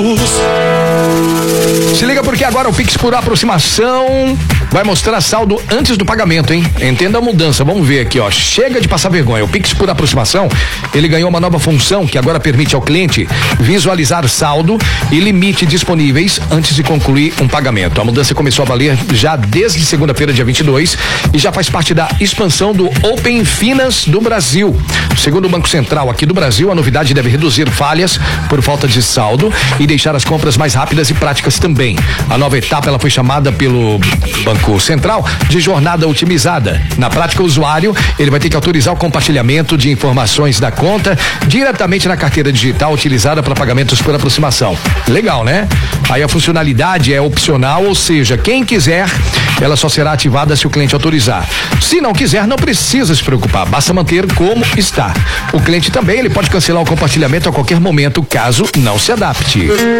Se liga porque agora o Pix por aproximação vai mostrar saldo antes do pagamento, hein? Entenda a mudança, vamos ver aqui, ó. Chega de passar vergonha. O Pix por aproximação, ele ganhou uma nova função que agora permite ao cliente visualizar saldo e limite disponíveis antes de concluir um pagamento. A mudança começou a valer já desde segunda-feira, dia 22, e já faz parte da expansão do Open Finance do Brasil. Segundo o Banco Central aqui do Brasil, a novidade deve reduzir falhas por falta de saldo e deixar as compras mais rápidas e práticas também. A nova etapa, ela foi chamada pelo Banco Central de jornada otimizada. Na prática, o usuário, ele vai ter que autorizar o compartilhamento de informações da conta diretamente na carteira digital utilizada para pagamentos por aproximação. Legal, né? Aí a funcionalidade é opcional, ou seja, quem quiser, ela só será ativada se o cliente autorizar. Se não quiser, não precisa se preocupar, basta manter como está. O cliente também, ele pode cancelar o compartilhamento a qualquer momento, caso não se adapte.